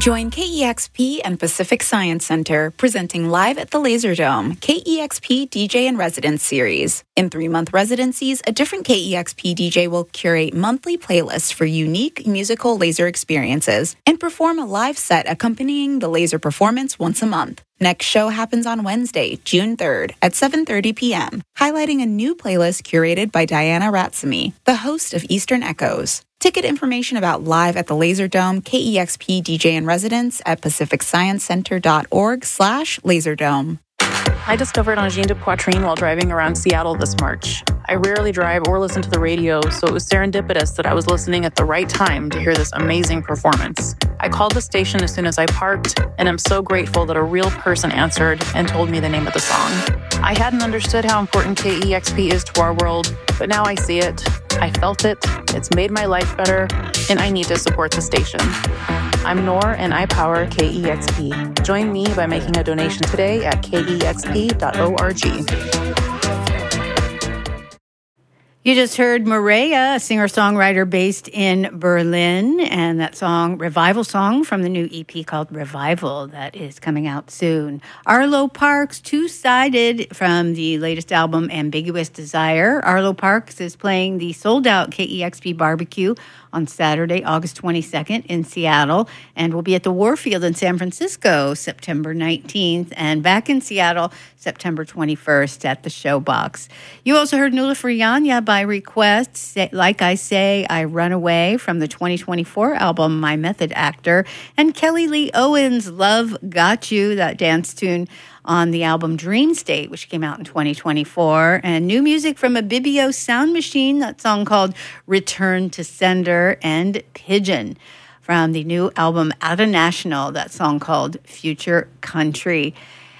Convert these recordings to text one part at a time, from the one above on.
Join KEXP and Pacific Science Center presenting live at the Laserdome, KEXP DJ in Residence Series. In 3-month residencies, a different KEXP DJ will curate monthly playlists for unique musical laser experiences and perform a live set accompanying the laser performance once a month. Next show happens on Wednesday, June 3rd at 7:30 p.m., highlighting a new playlist curated by Diana Ratsamy, the host of Eastern Echoes. Ticket information about Live at the Laserdome, KEXP DJ in Residence at pacificscienccenter.org/Laserdome. I discovered Angine de Poitrine while driving around Seattle this March. I rarely drive or listen to the radio, so it was serendipitous that I was listening at the right time to hear this amazing performance. I called the station as soon as I parked, and I'm so grateful that a real person answered and told me the name of the song. I hadn't understood how important KEXP is to our world, but now I see it. I felt it. It's made my life better, and I need to support the station. I'm Noor, and I power KEXP. Join me by making a donation today at kexp.org. You just heard Maria, a singer-songwriter based in Berlin, and that song, Revival Song, from the new EP called Revival that is coming out soon. Arlo Parks, Two-Sided, from the latest album, Ambiguous Desire. Arlo Parks is playing the sold-out KEXP Barbecue on Saturday, August 22nd in Seattle, and will be at the Warfield in San Francisco September 19th, and back in Seattle September 21st at the Showbox. You also heard Nula Frianya by request, Like I Say, I Run Away, from the 2024 album My Method Actor, and Kelly Lee Owens' Love Got You, that dance tune on the album Dream State, which came out in 2024, and new music from Abibio Sound Machine, that song called Return to Sender, and Pigeon from the new album Outta National, that song called Future Country.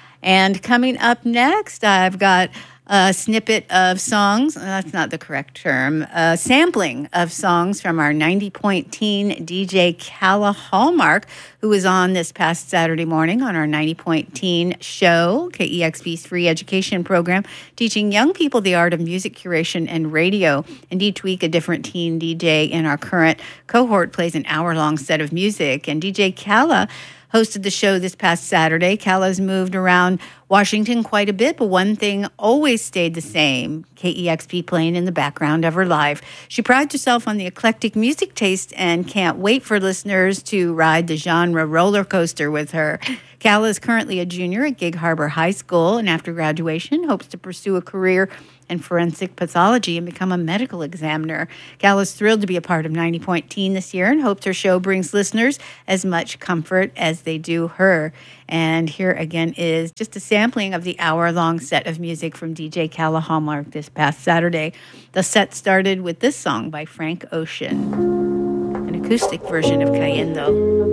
And coming up next, I've got a snippet of songs, that's not the correct term, a sampling of songs from our 90-point teen DJ Calla Hallmark, who was on this past Saturday morning on our 90-point teen show, KEXP's free education program, teaching young people the art of music curation and radio. And each week, a different teen DJ in our current cohort plays an hour-long set of music. And DJ Calla hosted the show this past Saturday. Calla's moved around Washington quite a bit, but one thing always stayed the same, KEXP playing in the background of her live. She prides herself on the eclectic music taste and can't wait for listeners to ride the genre roller coaster with her. Calla is currently a junior at Gig Harbor High School, and after graduation, hopes to pursue a career in forensic pathology and become a medical examiner. Calla is thrilled to be a part of 90-point teen this year and hopes her show brings listeners as much comfort as they do her. And here again is just a sampling of the hour-long set of music from DJ Calla Hallmark this past Saturday. The set started with this song by Frank Ocean, an acoustic version of Cayendo.